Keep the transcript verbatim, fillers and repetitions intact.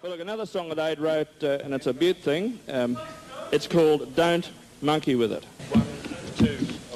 Well, look, another song that Ade wrote, uh, and it's a Butte thing. Um, it's called Don't Monkey With It. One, two.